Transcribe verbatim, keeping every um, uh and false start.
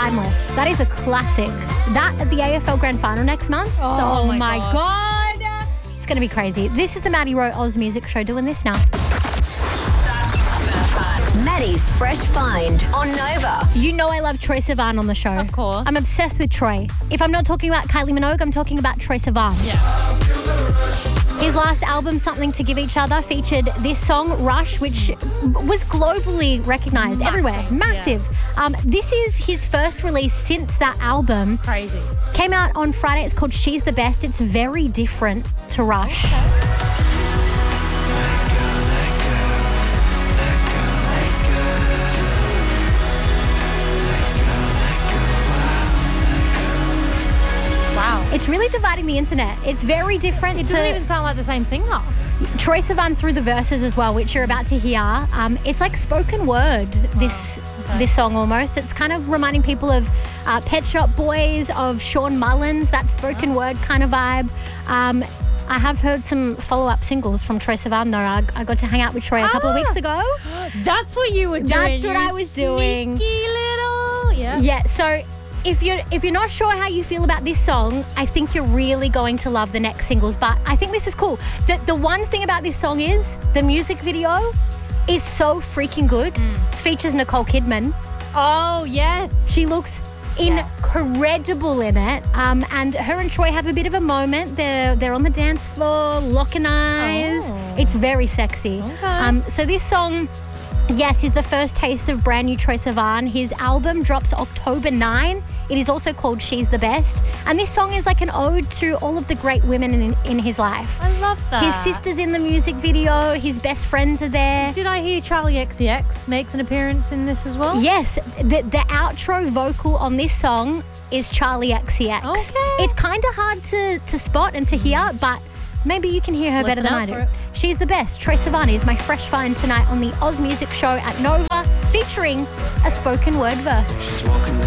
timeless. That is a classic. That at the A F L Grand Final next month. Oh, my my God. God. It's going to be crazy. This is the Maddie Rowe Oz Music Show doing this now. Maddie's Fresh Find on Nova. You know I love Troye Sivan on the show. Of course. I'm obsessed with Troye. If I'm not talking about Kylie Minogue, I'm talking about Troye Sivan. Yeah. His last album, Something to Give Each Other, featured this song, Rush, which was globally recognised Massive, everywhere. Massive. Um, this is his first release since that album. Crazy. Came out on Friday. It's called She's the Best. It's very different to Rush. Wow. It's really dividing the internet. It's very different. It to doesn't even sound like the same singer. Troye Sivan through the verses as well, which you're about to hear. Um, it's like spoken word, this Okay. this song almost. It's kind of reminding people of uh, Pet Shop Boys, of Shawn Mullins, that spoken word kind of vibe. Um, I have heard some follow-up singles from Troye Sivan though. I, I got to hang out with Troye a couple of Ah. weeks ago. That's what you were doing. That's what you I was doing. Sneaky little. Yeah. Yeah, so if you're if you're not sure how you feel about this song, I think you're really going to love the next singles. But I think this is cool. The the one thing about this song is the music video is so freaking good. Features Nicole Kidman. Oh, yes. She looks incredible in it. Um, and her and Troye have a bit of a moment. They're they're on the dance floor, locking eyes. Oh. It's very sexy. Okay. Um, so this song, yes, is the first taste of brand new Troye Sivan. His album drops October ninth. It is also called She's the Best. And this song is like an ode to all of the great women in, in his life. I love that. His sister's in the music video. His best friends are there. Did I hear Charlie X C X makes an appearance in this as well? Yes, the, the outro vocal on this song is Charlie X C X. Okay. It's kind of hard to, to spot and to hear, but maybe you can hear her better Listen than out I do. for it. She's the best. Troye Sivan is my fresh find tonight on the Oz Music Show at Nova, featuring a spoken word verse. She's walking down